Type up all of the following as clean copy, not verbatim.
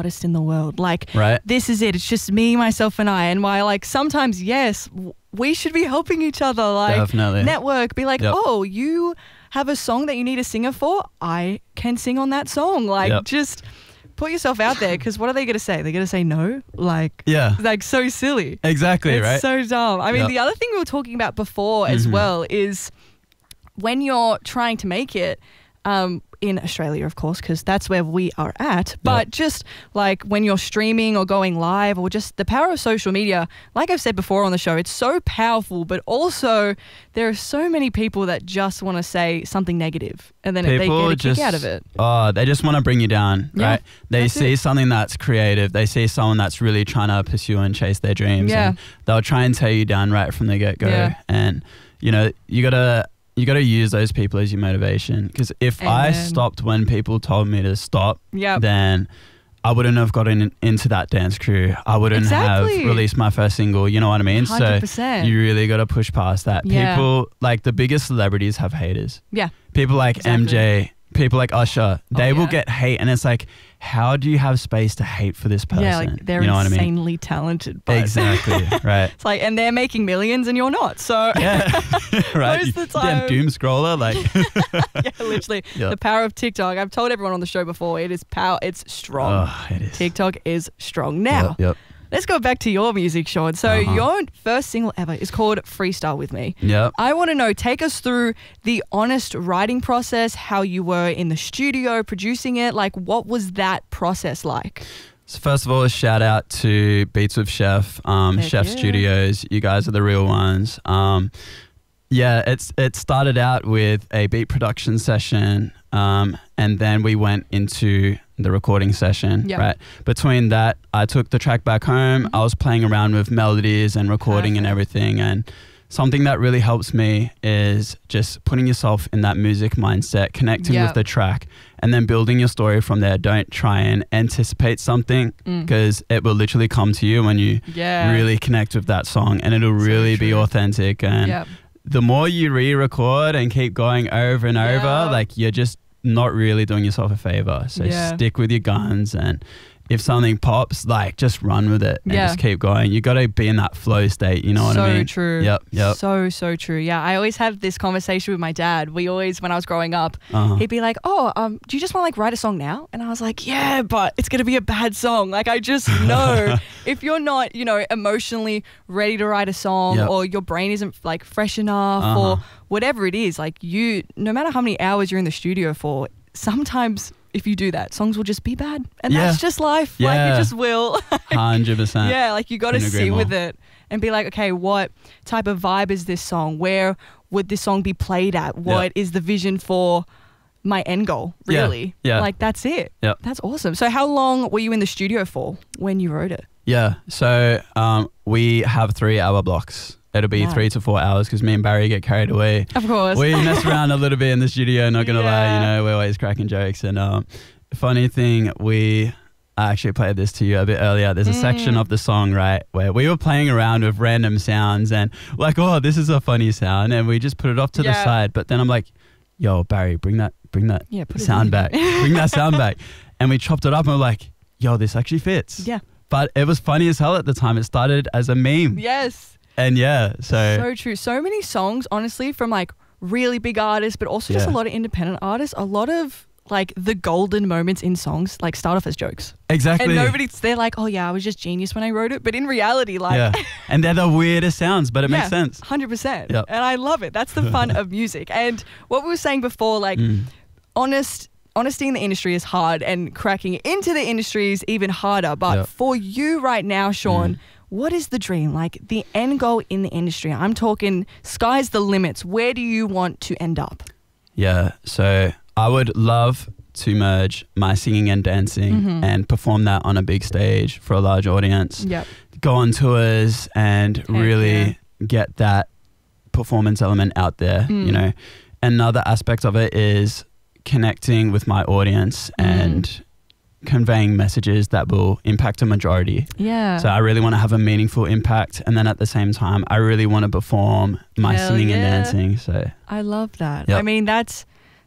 artist in the world. Like, Right. this is it. It's just me, myself, and I. And while, like, sometimes, yes, we should be helping each other. Like, Definitely. network. Be like, Yep. oh, you have a song that you need a singer for? I can sing on that song. Like, Yep. just put yourself out there, because what are they going to say? They're going to say no? Like, Yeah. like so silly. Exactly, It's right? so dumb. I mean, Yep. the other thing we were talking about before as well is when you're trying to make it, in Australia, of course, because that's where we are at. But just like when you're streaming or going live, or just the power of social media, like I've said before on the show, it's so powerful, but also there are so many people that just want to say something negative, and then they get a kick out of it. Oh, they just want to bring you down, Yeah, right? They that's see it. something that's creative. They see someone that's really trying to pursue and chase their dreams. Yeah. And they'll try and tear you down right from the get-go. Yeah. And, you know, you gotta use those people as your motivation. Because if I Amen. stopped when people told me to stop, Yep. then I wouldn't have gotten into that dance crew. I wouldn't Exactly. have released my first single. You know what I mean? 100%. So you really got to push past that. Yeah. People, like the biggest celebrities have haters. Yeah. People like Exactly. MJ, people like Usher, they will yeah. get hate. And it's like, how do you have space to hate for this person? Yeah, like they're you know what I mean? insanely talented. But Exactly, right. it's like, and they're making millions and you're not. So Yeah, right. Most of the You time. damn doom scroller, like. yeah, literally. Yeah. The power of TikTok. I've told everyone on the show before, it is power. It's strong. Oh, it is. TikTok is strong. Now, Yep. let's go back to your music, Sean. So your first single ever is called Freestyle With Me. Yep. I want to know, take us through the honest writing process, how you were in the studio producing it. Like, what was that process like? So first of all, a shout out to Beats with Chef, Chef yeah. Studios. You guys are the real ones. Yeah, it started out with a beat production session, and then we went into the recording session. Yep. Right. Between that, I took the track back home. I was playing around with melodies and recording and everything. And something that really helps me is just putting yourself in that music mindset, connecting Yep. with the track, and then building your story from there. Don't try and anticipate something, because it will literally come to you when you Yeah. really connect with that song, and it'll really be true. authentic. And Yep. the more you re-record and keep going over and over, Yeah. like you're just not really doing yourself a favor. So Yeah. stick with your guns, and if something pops, like just run with it and Yeah. just keep going. You got to be in that flow state. You know what I mean? So true. Yep. So true. Yeah. I always have this conversation with my dad. We always, when I was growing up, Uh-huh. he'd be like, oh, do you just want to like write a song now? And I was like, yeah, but it's going to be a bad song. Like, I just know if you're not, you know, emotionally ready to write a song, Yep. or your brain isn't like fresh enough, Uh-huh. or whatever it is, like no matter how many hours you're in the studio for, sometimes if you do that, songs will just be bad. And Yeah. that's just life. Like, Yeah. it just will. 100%. Yeah, like you got to Couldn't agree sit more. with it and be like, okay, what type of vibe is this song? Where would this song be played at? What is the vision for my end goal, Yeah, really? yeah. Like, that's it. Yep. That's awesome. So how long were you in the studio for when you wrote it? Yeah. So we have 3-hour blocks. It'll be Wow. 3 to 4 hours, because me and Barry get carried away. Of course. We mess around a little bit in the studio, not gonna lie, Yeah. you know, we're always cracking jokes. And funny thing, I actually played this to you a bit earlier. There's a section of the song, right, where we were playing around with random sounds and like, oh, this is a funny sound, and we just put it off to the Yeah. side. But then I'm like, yo, Barry, bring that Yeah, put it sound in. back. Bring that sound back. And we chopped it up and we're like, yo, this actually fits. Yeah. But it was funny as hell at the time. It started as a meme. Yes. And yeah, So true. So many songs, honestly, from like really big artists, but also just a Yeah. lot of independent artists. A lot of like the golden moments in songs like start off as jokes. exactly. And they're like, oh yeah, I was just genius when I wrote it. But in reality, like, yeah. And they're the weirdest sounds, but it makes sense. 100%. Yep. And I love it. That's the fun of music. And what we were saying before, like, honesty in the industry is hard, and cracking into the industry is even harder. But Yep. for you right now, Sean, what is the dream? Like, the end goal in the industry? I'm talking sky's the limits. Where do you want to end up? Yeah, so I would love to merge my singing and dancing and perform that on a big stage for a large audience. Yep. Go on tours and really get that performance element out there, you know. Another aspect of it is connecting with my audience and conveying messages that will impact a majority. Yeah. So I really want to have a meaningful impact, and then at the same time I really want to perform my Hell singing and yeah. dancing. So I love that. Yep. I mean, that's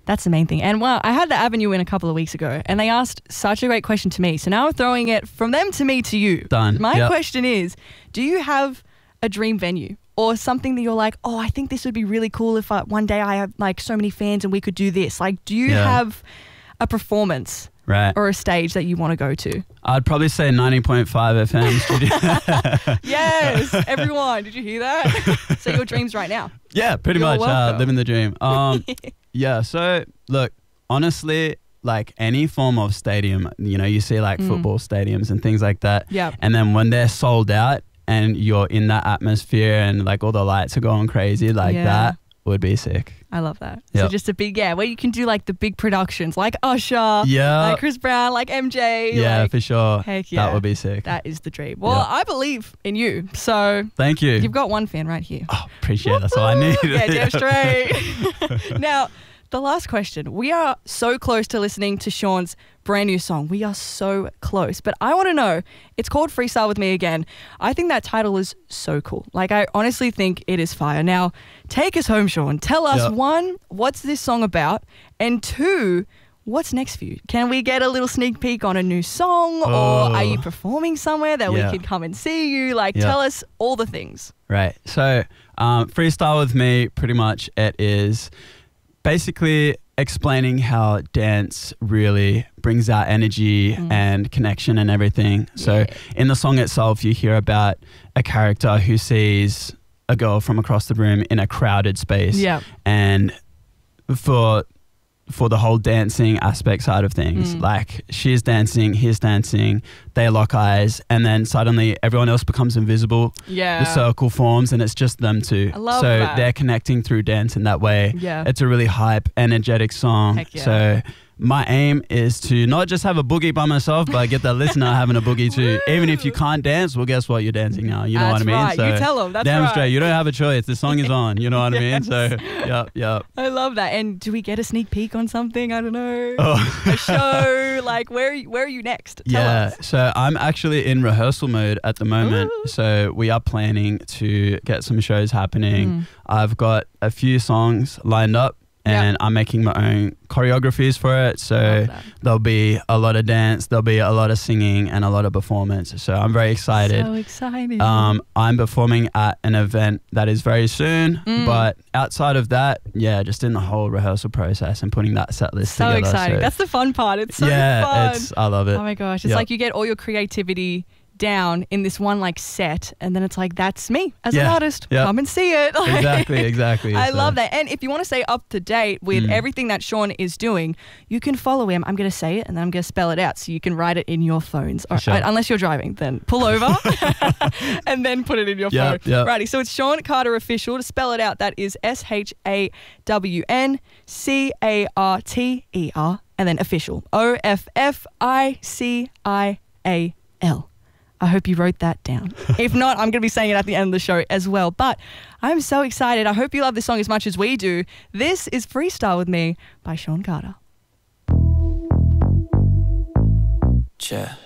That's the main thing. And well, I had the Avenue in a couple of weeks ago and they asked such a great question to me. So now I'm throwing it from them to me to you. Done. My question is, do you have a dream venue or something that you're like, oh, I think this would be really cool if one day I have like so many fans and we could do this? Like, do you have a performance or a stage that you want to go to? I'd probably say 90.5 FM studio. Yes, everyone. Did you hear that? So your dreams right now. Yeah, pretty You're much welcome. living the dream. Yeah, so look, honestly, like any form of stadium, you know, you see like football stadiums and things like that. Yeah. And then when they're sold out and you're in that atmosphere and like all the lights are going crazy, like that would be sick. I love that. Yep. So just a big, where you can do like the big productions like Usher, like Chris Brown, like MJ. Yeah, like, for sure. Heck yeah. That would be sick. That is the dream. Well, I believe in you. So thank you. You've got one fan right here. Oh, appreciate it. That's all I need. Yeah, damn straight. Now, the last question. We are so close to listening to Sean's brand new song. We are so close. But I want to know, it's called Freestyle With Me Again. I think that title is so cool. Like, I honestly think it is fire. Now, take us home, Sean. Tell us, one, what's this song about? And two, what's next for you? Can we get a little sneak peek on a new song? Or are you performing somewhere that we can come and see you? Like, tell us all the things. Right. So, Freestyle With Me, pretty much it is basically explaining how dance really brings out energy and connection and everything. So in the song itself, you hear about a character who sees a girl from across the room in a crowded space. Yeah. And for the whole dancing aspect side of things, like she's dancing, he's dancing, they lock eyes, and then suddenly everyone else becomes invisible. Yeah. The circle forms and it's just them two. I love that. So they're connecting through dance in that way. Yeah. It's a really hype, energetic song. Heck yeah. So my aim is to not just have a boogie by myself, but get the listener having a boogie too. Even if you can't dance, well, guess what? You're dancing now. You know what I mean? Right. So you tell them. That's damn right. straight. You don't have a choice. The song is on. You know what I mean? So, yep. I love that. And do we get a sneak peek on something? I don't know. A show? Like, where are you next? Tell us. So I'm actually in rehearsal mode at the moment. Ooh. So we are planning to get some shows happening. I've got a few songs lined up. And I'm making my own choreographies for it. So there'll be a lot of dance, there'll be a lot of singing and a lot of performance. So I'm very excited. So excited. I'm performing at an event that is very soon. But outside of that, just in the whole rehearsal process and putting that set list together. So exciting. That's the fun part. It's so fun. I love it. Oh my gosh. It's like you get all your creativity down in this one like set and then it's like, that's me as an artist. Come and see it. Exactly. I love that. And if you want to stay up to date with everything that Sean is doing, you can follow him. I'm going to say it and then I'm going to spell it out so you can write it in your phones. Unless you're driving, then pull over and then put it in your phone. Righty. So it's Sean Carter Official. To spell it out, that is SHAWNCARTER and then official. OFFICIAL. I hope you wrote that down. If not, I'm going to be saying it at the end of the show as well. But I'm so excited. I hope you love this song as much as we do. This is Freestyle With Me by Sean Carter. Yeah.